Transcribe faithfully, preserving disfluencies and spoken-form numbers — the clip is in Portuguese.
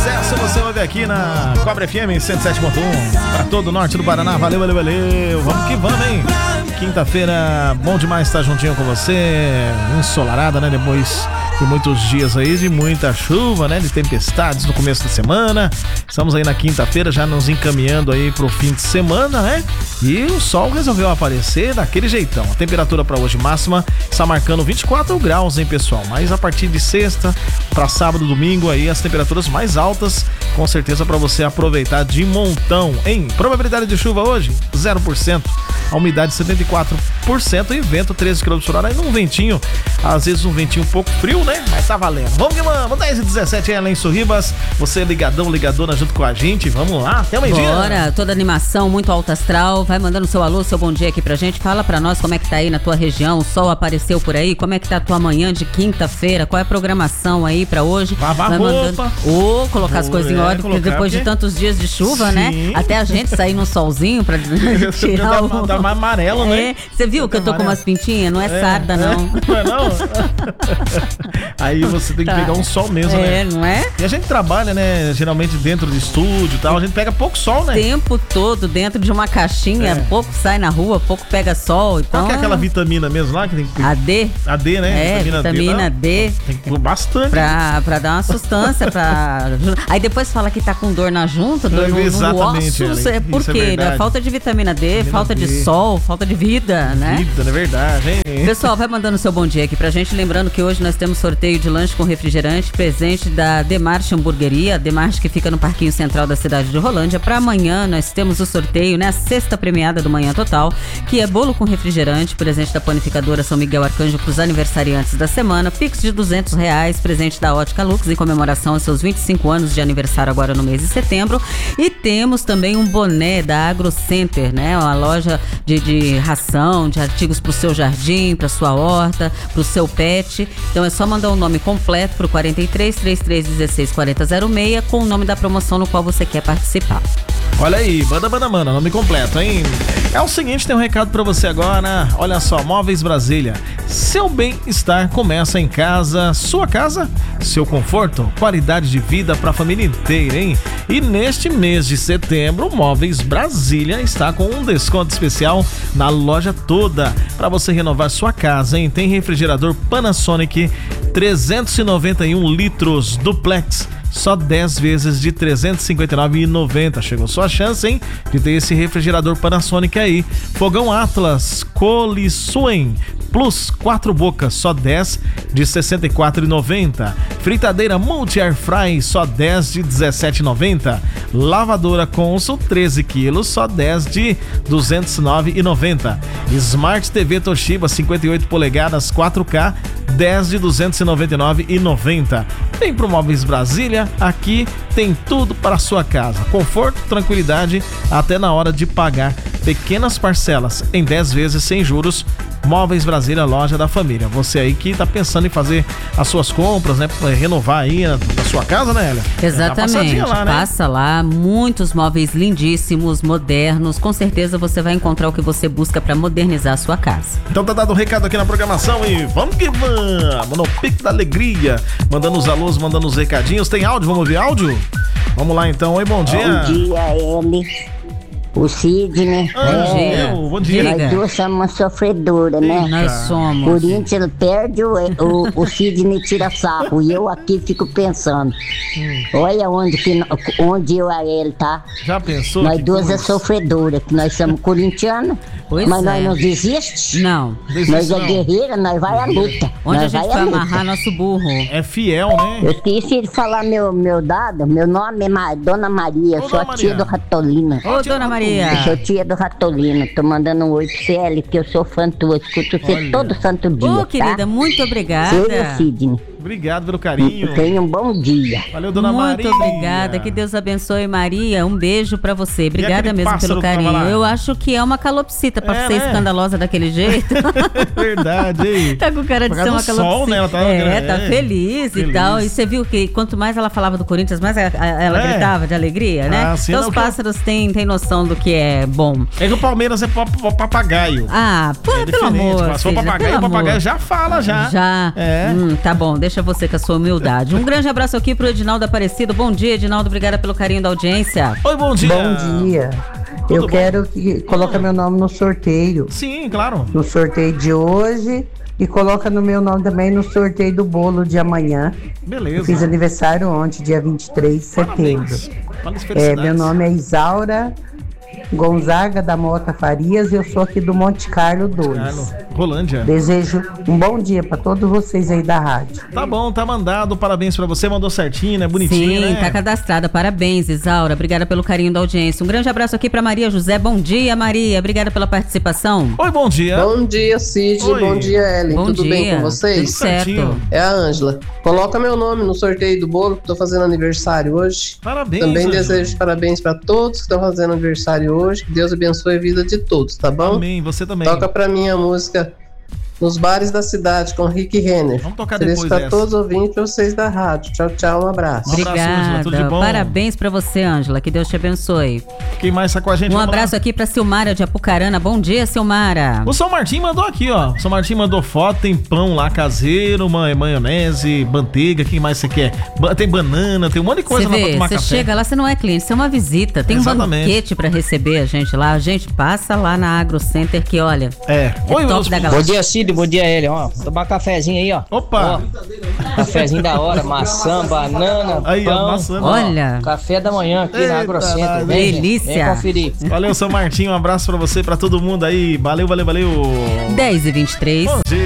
sucesso você ouve aqui na Cobra F M cento e sete ponto um para todo o norte do Paraná. Valeu, valeu, valeu. Vamos que vamos, hein? Quinta-feira, bom demais estar juntinho com você. Ensolarada, né? Depois de muitos dias aí de muita chuva, né? De tempestades no começo da semana. Estamos aí na quinta-feira, já nos encaminhando aí pro fim de semana, né? E o sol resolveu aparecer daquele jeitão. A temperatura para hoje máxima está marcando vinte e quatro graus, hein, pessoal? Mas a partir de sexta para sábado, domingo aí, as temperaturas mais altas, com certeza para você aproveitar de montão, hein? Probabilidade de chuva hoje, zero por cento. A umidade setenta e quatro por cento e vento treze quilômetros por hora. Aí num ventinho, às vezes um ventinho um pouco frio, né? Mas tá valendo. Vamos que vamos, dez e dezessete aí, Alenço Ribas. Você ligadão, ligadona junto com a gente. Vamos lá, até o meio-dia. Bora, toda animação, muito alto astral. Vai mandando seu alô, seu bom dia aqui pra gente. Fala pra nós como é que tá aí na tua região. O sol apareceu por aí. Como é que tá a tua manhã de quinta-feira? Qual é a programação aí pra hoje? Lavar Vai roupa. mandando... Ô, oh, colocar as coisas é, em ordem, porque depois porque... de tantos dias de chuva, sim, né? Até a gente sair no solzinho pra tirar o... Dá mais amarelo, né? Você é, viu que eu tô amarelo com umas pintinhas? Não é, é sarda, é. não. Não é não? Aí você tem que tá. pegar um sol mesmo, é, né? É, não é? E a gente trabalha, né? Geralmente dentro de estúdio e tal, a gente pega pouco sol, né? O tempo todo dentro de uma caixinha, é. pouco sai na rua, pouco pega sol. Então... Qual que é aquela vitamina mesmo lá? Que tem que... A D. A D, né? É, vitamina, vitamina D. D. Tem que pôr bastante. Pra, pra dar uma sustância. pra... Aí depois fala que tá com dor na junta, dor no, Exatamente, no osso. É por quê? É falta de vitamina D, vitamina falta D. de sol, falta de vida, né? Vida, não é verdade, hein? Pessoal, vai mandando seu bom dia aqui pra gente. Lembrando que hoje nós temos sorteio de lanche com refrigerante, presente da Demarche Hamburgueria. A Demarche que fica no Parquinho Central da cidade de Rolândia. Pra amanhã nós temos o sorteio, né? A sexta premiada do Manhã Total, que é bolo com refrigerante, presente da panificadora São Miguel Arcanjo pros aniversariantes da semana. Pix de duzentos reais, presente da Ótica Lux em comemoração aos seus vinte e cinco anos de aniversário agora no mês de setembro. E temos também um boné da Agro Center, né? Uma loja de, de ração, de artigos pro seu jardim, pra sua horta, pro seu pet. Então é só mandar o nome completo pro quarenta e três, trinta e três, dezesseis, quarenta, zero seis com o nome da promoção no qual você quer participar. Olha aí, manda, manda, manda, nome completo, hein? É o seguinte, tem um recado pra você agora. Olha só, Móveis Brasília. Seu bem-estar começa em casa. Sua casa, seu conforto, qualidade de vida pra família inteira, hein? E neste mês de setembro, Móveis Brasília está com um desconto especial na loja toda pra você renovar sua casa, hein? Tem refrigerador Panasonic trezentos e noventa e um litros duplex, só dez vezes de trezentos e cinquenta e nove reais e noventa centavos. Chegou sua chance, hein, de ter esse refrigerador Panasonic aí. Fogão Atlas Colisuen Plus quatro bocas, só dez de sessenta e quatro reais e noventa centavos. Fritadeira Multi Air Fry, só dez de dezessete reais e noventa centavos. Lavadora Consul treze quilos, só dez de duzentos e nove reais e noventa centavos. Smart T V Toshiba cinquenta e oito polegadas quatro K, dez de duzentos e noventa e nove reais e noventa centavos. Vem pro Móveis Brasília, aqui tem tudo para a sua casa. Conforto, tranquilidade, até na hora de pagar pequenas parcelas em dez vezes sem juros. Móveis Brasília, loja da família. Você aí que tá pensando em fazer as suas compras, né? Renovar aí a, a sua casa, né, Elia? Exatamente. Lá, né? Passa lá, muitos móveis lindíssimos, modernos. Com certeza você vai encontrar o que você busca para modernizar a sua casa. Então tá dado o um recado aqui na programação e vamos que vamos! No Pico da Alegria, mandando os alôs, mandando os recadinhos. Tem áudio? Vamos ouvir áudio? Vamos lá então. Oi, bom dia. Bom dia, Eli. O Sidney. Ah, é, eu, bom dia. Nós duas somos uma sofredora, né? Nós somos. Corinthians perde, o, o, o Sidney tira sarro. E eu aqui fico pensando. Hum. Olha onde, que, onde eu e ele tá. Já pensou? Nós duas é sofredora, que nós somos corintianos. Pois mas é. nós não desiste. Não. Desiste nós é guerreira, nós vai à luta. Onde nós a gente vai amarrar nosso burro. É fiel, né? Eu esqueci de falar meu, meu dado. Meu nome é Ma- Dona Maria. Eu sou a tia do Ratolina. Ô, Dona Maria. Eu sou tia do Ratolino, tô mandando um oi pro C L, que eu sou fã tua, escuto você Olha. todo santo dia, Ô, tá? querida, muito obrigada. Eu e o Sidney. Obrigado pelo carinho. Tenha um bom dia. Valeu, Dona muito Maria. Muito obrigada, que Deus abençoe, Maria. Um beijo pra você. Obrigada mesmo pelo carinho. Eu acho que é uma calopsita pra é, ser né? escandalosa daquele jeito. Verdade, hein? Tá com cara de ser uma calopsita. Sol, né? Ela tá, é, é, tá feliz, feliz e tal. E você viu que quanto mais ela falava do Corinthians, mais ela, ela é. gritava de alegria, né? Ah, sim, então não, os pássaros eu... têm, têm noção do que é bom. É que o Palmeiras é papagaio. Ah, pô, é pelo amor. Se for papagaio, o papagaio já fala, já. Já. É. Hum, tá bom, deixa deixa você com a sua humildade. Um grande abraço aqui pro Edinaldo Aparecido. Bom dia, Edinaldo. Obrigada pelo carinho da audiência. Oi, bom dia. Bom dia. Tudo Eu bom? quero que coloque meu nome no sorteio. Sim, claro. No sorteio de hoje. E coloca no meu nome também no sorteio do bolo de amanhã. Beleza. Eu fiz aniversário ontem, dia vinte e três de setembro. Parabéns. Várias É, felicidades. meu nome é Isaura Gonzaga da Mota Farias e eu sou aqui do Monte Carlo dois. Carlos, Rolândia. Desejo um bom dia para todos vocês aí da rádio. Tá bom, tá mandado. Parabéns pra você. Mandou certinho, né? Bonitinho, Sim, né? tá cadastrada. Parabéns, Isaura. Obrigada pelo carinho da audiência. Um grande abraço aqui pra Maria José. Bom dia, Maria. Obrigada pela participação. Oi, bom dia. Bom dia, Cid. Oi. Bom dia, Ellen. Bom Tudo dia. bem com vocês? Tudo certo. Certinho. É a Ângela. Coloca meu nome no sorteio do bolo, que tô fazendo aniversário hoje. Parabéns. Também Ângela. desejo parabéns para todos que estão fazendo aniversário hoje. Que Deus abençoe a vida de todos, tá bom? Amém, você também. Toca pra mim a música Nos Bares da Cidade com Rick Renner. Vamos tocar Feliz depois pra dessa. todos os ouvintes e vocês da rádio. Tchau, tchau, um abraço. Um abraço, Ângela, tudo de Obrigada. bom? Parabéns pra você, Ângela. Que Deus te abençoe. Quem mais tá com a gente? Um Vamos abraço lá. aqui pra Silmara de Apucarana. Bom dia, Silmara. O São Martim mandou aqui, ó. O São Martim mandou foto, tem pão lá caseiro, ma- maionese, manteiga, o que mais você quer? Ba- tem banana, tem um monte de coisa Você lá pra vê, tomar você café. chega lá, você não é cliente, você é uma visita. Tem Exatamente. um banquete pra receber a gente lá. A gente passa lá na Agro Center que, olha, É. Oi, top os- da Bom galáxia. dia, Cid. Bom dia, Hélio. Ó, tomar um cafezinho aí, ó. Opa! Ó, cafezinho da hora, maçã, banana, Aí, ó, pão. maçã. Olha, Café da manhã aqui Eita, na Agrocentro. nada. Vem, gente, Delícia. Vem conferir. Valeu, São Martim. Um abraço pra você, pra todo mundo aí. Valeu, valeu, valeu. dez e vinte e três. Bom dia.